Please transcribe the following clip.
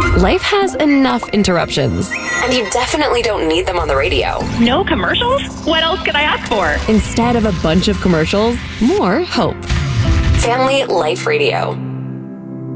Life has enough interruptions, and you definitely don't need them on the radio. No commercials? What else could I ask for? Instead of a bunch of commercials, more hope. Family Life Radio.